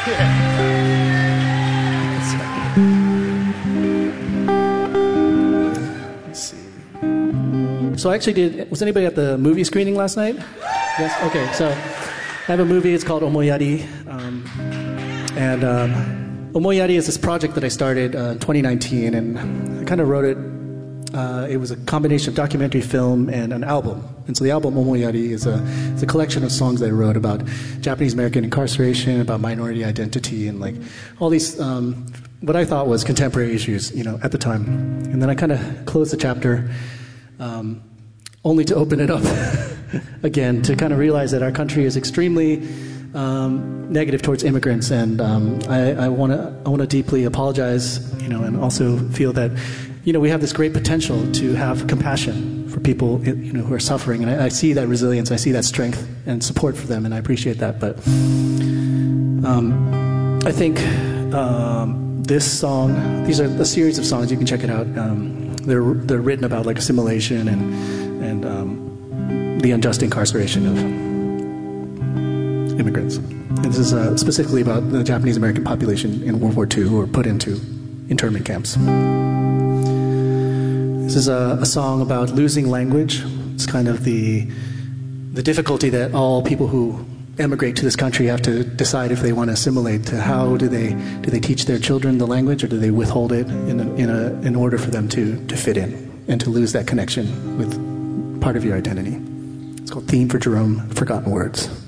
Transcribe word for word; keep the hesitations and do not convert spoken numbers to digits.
Let's see. So I actually did, was anybody at the movie screening last night? Yes? Okay, so I have a movie, it's called Omoyari. Um, and um, Omoyari is this project that I started uh, in twenty nineteen, and I kind of wrote it. Uh, it was a combination of documentary film and an album. And so the album Omoyari is a, is a collection of songs that I wrote about Japanese American incarceration, about minority identity, and like all these, um, what I thought was contemporary issues, you know, at the time. And then I kind of closed the chapter, um, only to open it up again, to kind of realize that our country is extremely um, negative towards immigrants. And um, I want to I want to deeply apologize, you know, and also feel that, you know, we have this great potential to have compassion for people, you know, who are suffering. And I, I see that resilience, I see that strength and support for them, and I appreciate that. But um, I think um, this song, these are a series of songs, you can check it out. Um, they're they're written about like assimilation and and um, the unjust incarceration of immigrants. And this is uh, specifically about the Japanese American population in World War Two who were put into internment camps. This is a, a song about losing language. It's kind of the the difficulty that all people who emigrate to this country have to decide if they want to assimilate. To how do they do they teach their children the language, or do they withhold it in a, in a in order for them to to fit in and to lose that connection with part of your identity? It's called Theme for Jerome, Forgotten Words.